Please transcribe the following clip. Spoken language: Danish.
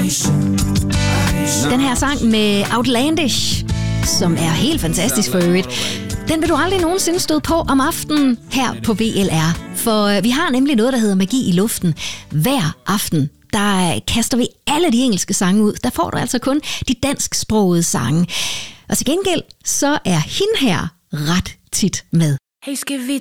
Den her sang med Outlandish, som er helt fantastisk for øvrigt, den vil du aldrig nogensinde støde på om aftenen her på VLR. For vi har nemlig noget, der hedder magi i luften. Hver aften, der kaster vi alle de engelske sange ud. Der får du altså kun de dansksprogede sange. Og til gengæld, så er hende her ret tit med. Hey, skal vi